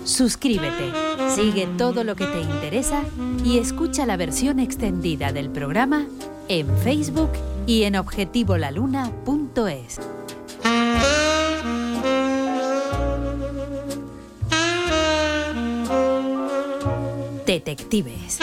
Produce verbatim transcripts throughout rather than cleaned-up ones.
Suscríbete, sigue todo lo que te interesa y escucha la versión extendida del programa en Facebook y en objetivo la luna punto es. Detectives.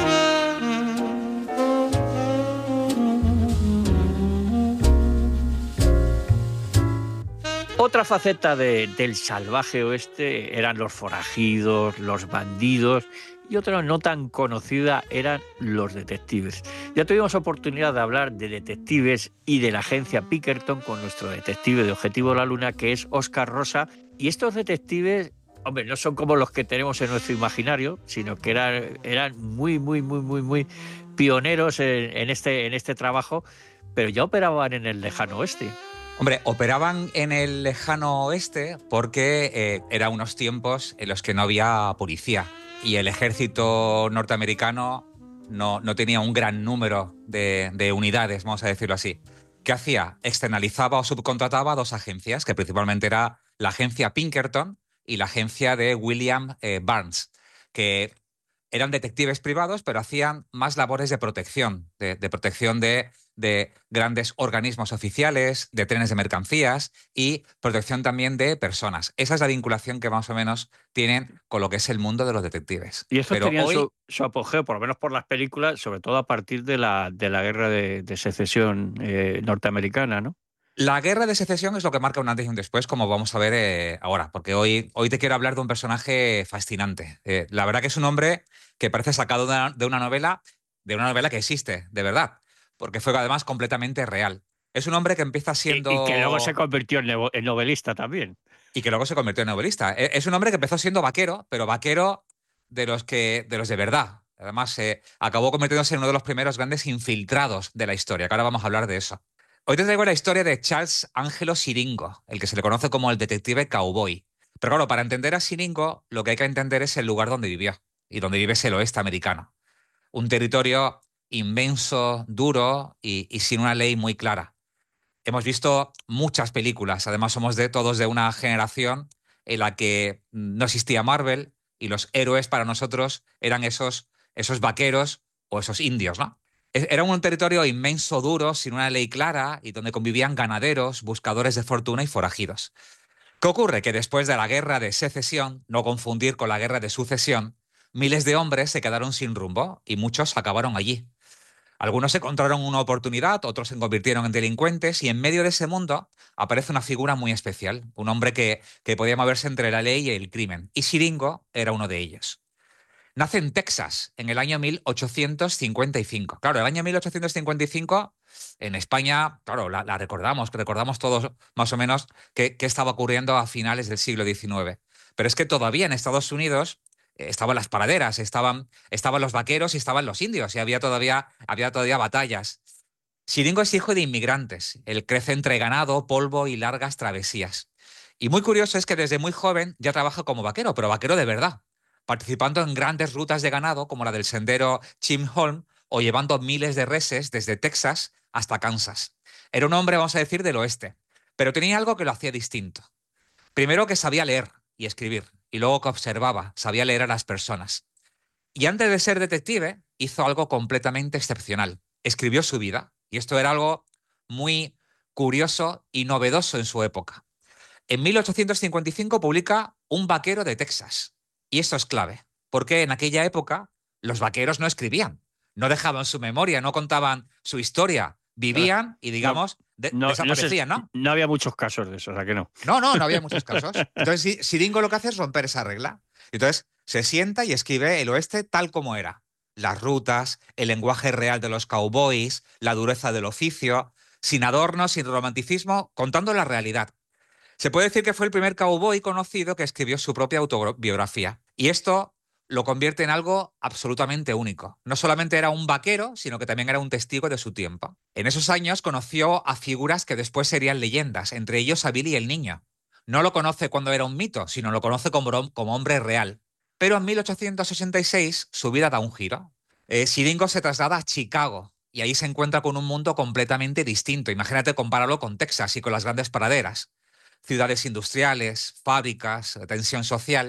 Otra faceta de, del salvaje oeste eran los forajidos, los bandidos, y otra no tan conocida eran los detectives. Ya tuvimos oportunidad de hablar de detectives y de la agencia Pinkerton con nuestro detective de Objetivo La Luna, que es Óscar Rosa, y estos detectives, hombre, no son como los que tenemos en nuestro imaginario, sino que eran, eran muy, muy, muy, muy, muy pioneros en, en, este, en este trabajo, pero ya operaban en el lejano oeste. Hombre, operaban en el lejano oeste porque eh, eran unos tiempos en los que no había policía y el ejército norteamericano no, no tenía un gran número de, de unidades, vamos a decirlo así. ¿Qué hacía? Externalizaba o subcontrataba a dos agencias, que principalmente era la agencia Pinkerton y la agencia de William eh, Barnes, que eran detectives privados, pero hacían más labores de protección, de, de protección de, de grandes organismos oficiales, de trenes de mercancías y protección también de personas. Esa es la vinculación que más o menos tienen con lo que es el mundo de los detectives. Y estos pero tenían hoy... su, su apogeo, por lo menos por las películas, sobre todo a partir de la, de la guerra de, de secesión eh, norteamericana, ¿no? La guerra de secesión es lo que marca un antes y un después, como vamos a ver eh, ahora, porque hoy, hoy te quiero hablar de un personaje fascinante. Eh, la verdad que es un hombre que parece sacado de una, de una novela, de una novela que existe, de verdad, porque fue además completamente real. Es un hombre que empieza Y, y que luego se siendo... convirtió en, nevo- en novelista también. y que luego se convirtió en novelista. E- Es un hombre que empezó siendo vaquero, pero vaquero de los que, de los de verdad. Además, eh, acabó convirtiéndose en uno de los primeros grandes infiltrados de la historia, que ahora vamos a hablar de eso. Hoy te traigo la historia de Charles Angelo Siringo, el que se le conoce como el detective cowboy. Pero claro, para entender a Siringo, lo que hay que entender es el lugar donde vivió. Y donde vive es el oeste americano. Un territorio inmenso, duro y, y sin una ley muy clara. Hemos visto muchas películas, además somos de todos de una generación en la que no existía Marvel y los héroes para nosotros eran esos, esos vaqueros o esos indios, ¿no? Era un territorio inmenso, duro, sin una ley clara y donde convivían ganaderos, buscadores de fortuna y forajidos. ¿Qué ocurre? Que después de la guerra de secesión, no confundir con la guerra de sucesión, miles de hombres se quedaron sin rumbo y muchos acabaron allí. Algunos encontraron una oportunidad, otros se convirtieron en delincuentes y en medio de ese mundo aparece una figura muy especial, un hombre que, que podía moverse entre la ley y el crimen. Y Siringo era uno de ellos. Nace en Texas en el año mil ochocientos cincuenta y cinco. Claro, el año mil ochocientos cincuenta y cinco en España, claro, la, la recordamos, recordamos todos más o menos qué, qué estaba ocurriendo a finales del siglo diecinueve. Pero es que todavía en Estados Unidos eh, estaban las praderas, estaban, estaban los vaqueros y estaban los indios y había todavía, había todavía batallas. Siringo es hijo de inmigrantes. Él crece entre ganado, polvo y largas travesías. Y muy curioso es que desde muy joven ya trabaja como vaquero, pero vaquero de verdad, participando en grandes rutas de ganado como la del sendero Chisholm o llevando miles de reses desde Texas hasta Kansas. Era un hombre, vamos a decir, del oeste, pero tenía algo que lo hacía distinto. Primero que sabía leer y escribir, y luego que observaba, sabía leer a las personas. Y antes de ser detective, hizo algo completamente excepcional. Escribió su vida, y esto era algo muy curioso y novedoso en su época. En mil ochocientos cincuenta y cinco publica Un vaquero de Texas. Y esto es clave, porque en aquella época los vaqueros no escribían, no dejaban su memoria, no contaban su historia, vivían y, No, digamos, de no, no, sé, desaparecían, ¿no? no había muchos casos de eso, o sea que no. No, no, no había muchos casos. Entonces Siringo lo que hace es romper esa regla. Entonces se sienta y escribe el oeste tal como era. Las rutas, el lenguaje real de los cowboys, la dureza del oficio, sin adornos, sin romanticismo, contando la realidad. Se puede decir que fue el primer cowboy conocido que escribió su propia autobiografía. Y esto lo convierte en algo absolutamente único. No solamente era un vaquero, sino que también era un testigo de su tiempo. En esos años conoció a figuras que después serían leyendas, entre ellos a Billy el Niño. No lo conoce cuando era un mito, sino lo conoce como, como hombre real. Pero en mil ochocientos sesenta y seis su vida da un giro. Eh, Siringo se traslada a Chicago y ahí se encuentra con un mundo completamente distinto. Imagínate compararlo con Texas y con las grandes praderas. Ciudades industriales, fábricas, tensión social.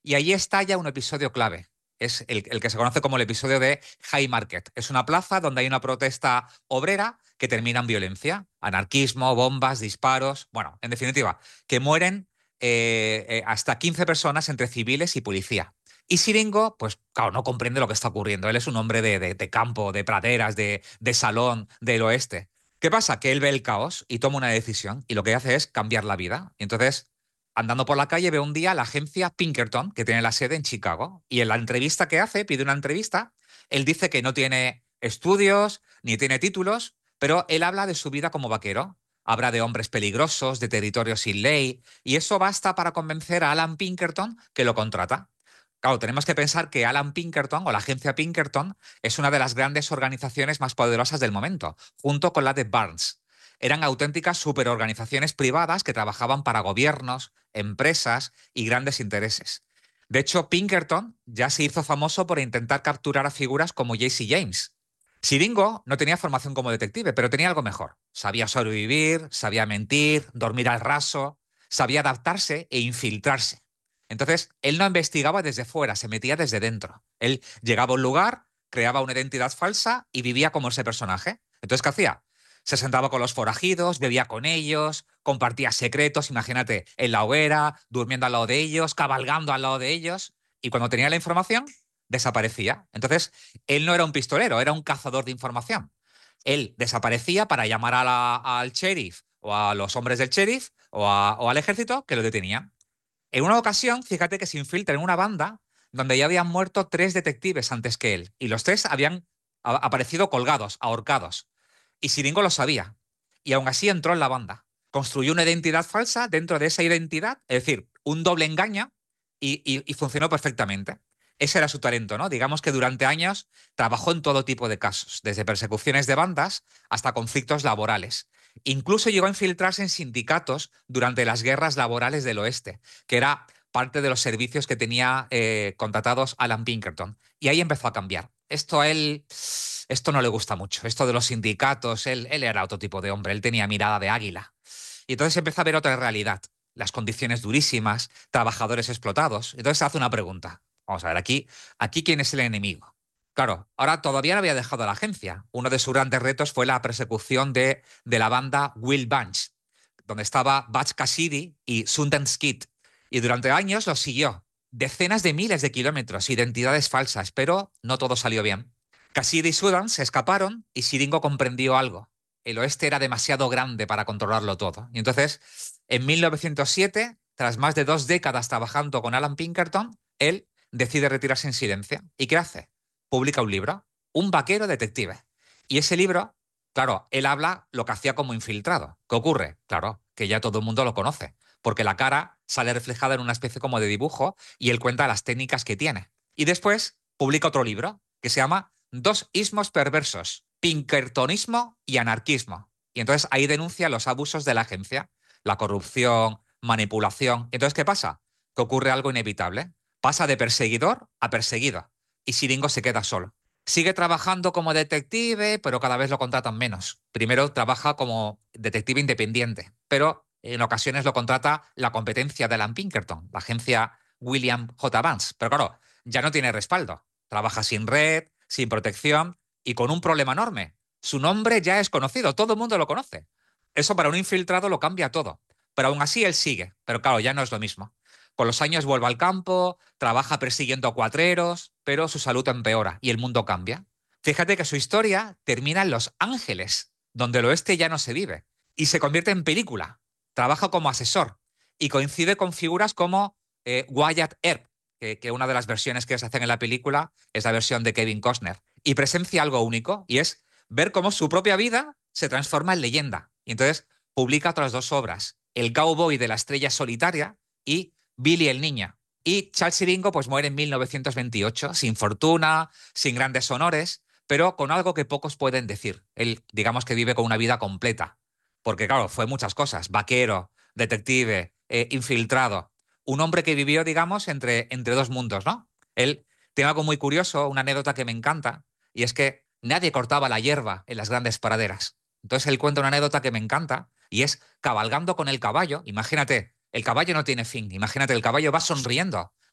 Y ahí estalla un episodio clave. Es el, el que se conoce como el episodio de Haymarket. Es una plaza donde hay una protesta obrera que termina en violencia. Anarquismo, bombas, disparos. Bueno, en definitiva, que mueren eh, eh, hasta quince personas entre civiles y policía. Y Siringo, pues claro, no comprende lo que está ocurriendo. Él es un hombre de, de, de campo, de praderas, de, de salón, del oeste. ¿Qué pasa? Que él ve el caos y toma una decisión y lo que hace es cambiar la vida. Y entonces, andando por la calle, ve un día la agencia Pinkerton, que tiene la sede en Chicago. Y en la entrevista que hace, pide una entrevista, él dice que no tiene estudios ni tiene títulos, pero él habla de su vida como vaquero. Habla de hombres peligrosos, de territorios sin ley, y eso basta para convencer a Alan Pinkerton que lo contrata. Claro, tenemos que pensar que Alan Pinkerton o la agencia Pinkerton es una de las grandes organizaciones más poderosas del momento, junto con la de Barnes. Eran auténticas superorganizaciones privadas que trabajaban para gobiernos, empresas y grandes intereses. De hecho, Pinkerton ya se hizo famoso por intentar capturar a figuras como Jesse James. Siringo no tenía formación como detective, pero tenía algo mejor. Sabía sobrevivir, sabía mentir, dormir al raso, sabía adaptarse e infiltrarse. Entonces, él no investigaba desde fuera, se metía desde dentro. Él llegaba a un lugar, creaba una identidad falsa y vivía como ese personaje. Entonces, ¿qué hacía? Se sentaba con los forajidos, bebía con ellos, compartía secretos, imagínate, en la hoguera, durmiendo al lado de ellos, cabalgando al lado de ellos, y cuando tenía la información, desaparecía. Entonces, él no era un pistolero, era un cazador de información. Él desaparecía para llamar a la, al sheriff o a los hombres del sheriff o, a, o al ejército que lo detenían. En una ocasión, fíjate que se infiltra en una banda donde ya habían muerto tres detectives antes que él, y los tres habían a- aparecido colgados, ahorcados. Y Siringo lo sabía, y aún así entró en la banda. Construyó una identidad falsa dentro de esa identidad, es decir, un doble engaño, y, y- y funcionó perfectamente. Ese era su talento, ¿no? Digamos que durante años trabajó en todo tipo de casos, desde persecuciones de bandas hasta conflictos laborales. Incluso llegó a infiltrarse en sindicatos durante las guerras laborales del oeste, que era parte de los servicios que tenía eh, contratados Alan Pinkerton. Y ahí empezó a cambiar. Esto a él, esto no le gusta mucho. Esto de los sindicatos, él, él era otro tipo de hombre, él tenía mirada de águila. Y entonces empezó a ver otra realidad. Las condiciones durísimas, trabajadores explotados. Entonces se hace una pregunta. Vamos a ver, aquí, aquí ¿quién es el enemigo? Claro, ahora todavía no había dejado la agencia. Uno de sus grandes retos fue la persecución de, de la banda Will Bunch, donde estaba Butch Cassidy y Sundance Kid. Y durante años lo siguió. Decenas de miles de kilómetros, identidades falsas, pero no todo salió bien. Cassidy y Sundance se escaparon y Siringo comprendió algo. El oeste era demasiado grande para controlarlo todo. Y entonces, en mil novecientos siete, tras más de dos décadas trabajando con Alan Pinkerton, él decide retirarse en silencio. ¿Y qué hace? Publica un libro, Un vaquero detective. Y ese libro, claro, él habla lo que hacía como infiltrado. ¿Qué ocurre? Claro, que ya todo el mundo lo conoce, porque la cara sale reflejada en una especie como de dibujo y él cuenta las técnicas que tiene. Y después publica otro libro que se llama Dos ismos perversos, Pinkertonismo y anarquismo. Y entonces ahí denuncia los abusos de la agencia, la corrupción, manipulación. Entonces, ¿qué pasa? Que ocurre algo inevitable. Pasa de perseguidor a perseguido y Siringo se queda solo. Sigue trabajando como detective, pero cada vez lo contratan menos. Primero trabaja como detective independiente, pero en ocasiones lo contrata la competencia de Alan Pinkerton, la agencia William J. Vance. Pero claro, ya no tiene respaldo. Trabaja sin red, sin protección y con un problema enorme. Su nombre ya es conocido, todo el mundo lo conoce. Eso para un infiltrado lo cambia todo. Pero aún así él sigue, pero claro, ya no es lo mismo. Con los años vuelve al campo, trabaja persiguiendo a cuatreros, pero su salud empeora y el mundo cambia. Fíjate que su historia termina en Los Ángeles, donde el oeste ya no se vive, y se convierte en película. Trabaja como asesor y coincide con figuras como eh, Wyatt Earp, que, que una de las versiones que se hacen en la película es la versión de Kevin Costner, y presencia algo único, y es ver cómo su propia vida se transforma en leyenda. Y entonces publica otras dos obras, El cowboy de la estrella solitaria y Billy el Niño. Y Charles Siringo pues muere en mil novecientos veintiocho, sin fortuna, sin grandes honores, pero con algo que pocos pueden decir. Él, digamos que vive con una vida completa. Porque claro, fue muchas cosas. Vaquero, detective, eh, infiltrado. Un hombre que vivió, digamos, entre, entre dos mundos, ¿no? Él tiene algo muy curioso, una anécdota que me encanta, y es que nadie cortaba la hierba en las grandes praderas. Entonces él cuenta una anécdota que me encanta, y es cabalgando con el caballo. Imagínate, el caballo no tiene fin. Imagínate, el caballo va sonriendo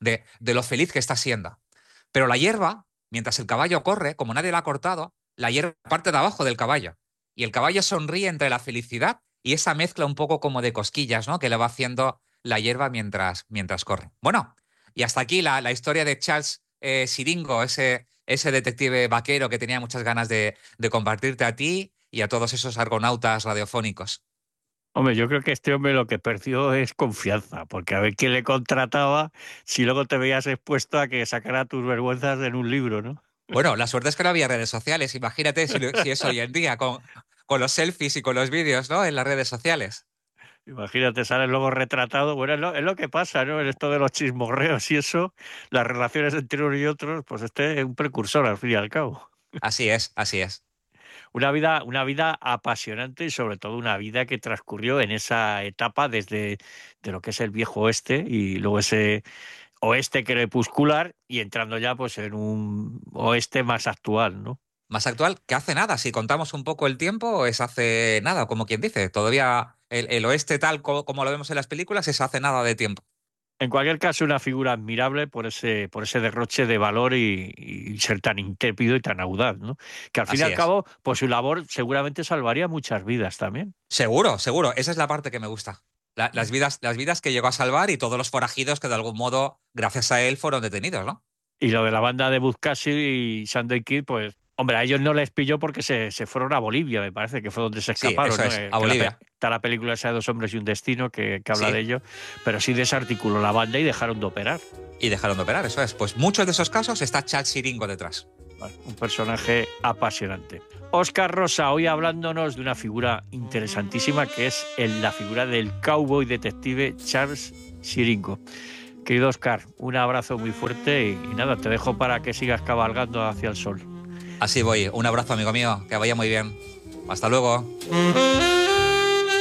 de, de lo feliz que está siendo. Pero la hierba, mientras el caballo corre, como nadie la ha cortado, la hierba parte de abajo del caballo. Y el caballo sonríe entre la felicidad y esa mezcla un poco como de cosquillas, ¿no?, que le va haciendo la hierba mientras, mientras corre. Bueno, y hasta aquí la, la historia de Charles eh, Siringo, ese, ese detective vaquero que tenía muchas ganas de, de compartirte a ti y a todos esos argonautas radiofónicos. Hombre, yo creo que este hombre lo que perdió es confianza, porque a ver quién le contrataba si luego te veías expuesto a que sacara tus vergüenzas en un libro, ¿no? Bueno, la suerte es que no había redes sociales. Imagínate si, lo- si es hoy en día, con, con los selfies y con los vídeos, ¿no?, en las redes sociales. Imagínate, sales luego retratado. Bueno, es lo, es lo que pasa, ¿no? En esto de los chismorreos y eso, las relaciones entre unos y otros, pues este es un precursor al fin y al cabo. Así es, así es. Una vida, una vida apasionante y sobre todo una vida que transcurrió en esa etapa desde de lo que es el viejo oeste y luego ese oeste crepuscular y entrando ya pues en un oeste más actual, ¿no? Más actual que hace nada. Si contamos un poco el tiempo, es hace nada, como quien dice. Todavía el, el oeste tal co- como lo vemos en las películas es hace nada de tiempo. En cualquier caso, una figura admirable por ese, por ese derroche de valor y, y ser tan intrépido y tan audaz, ¿no? Que al fin y Así al es. cabo, pues su labor seguramente salvaría muchas vidas también. Seguro, seguro. Esa es la parte que me gusta. La- las vidas, las vidas que llegó a salvar y todos los forajidos que de algún modo, gracias a él, fueron detenidos, ¿no? Y lo de la banda de Butch Cassidy y Sunday Kid, pues, hombre, a ellos no les pilló porque se, se fueron a Bolivia, me parece, que fue donde se Sí, escaparon, eso ¿no? es, Eh, a que la pe- Bolivia. está la película esa de Dos hombres y un destino que, que habla Sí. de ello, pero sí desarticuló la banda y dejaron de operar. Y dejaron de operar, eso es. Pues muchos de esos casos está Charles Siringo detrás. Bueno, un personaje apasionante. Óscar Rosa, hoy hablándonos de una figura interesantísima que es el- la figura del cowboy detective Charles Siringo. Querido Óscar, un abrazo muy fuerte y, y nada, te dejo para que sigas cabalgando hacia el sol. Así voy. Un abrazo, amigo mío. Que vaya muy bien. Hasta luego.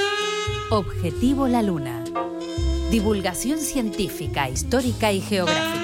Objetivo La Luna. Divulgación científica, histórica y geográfica.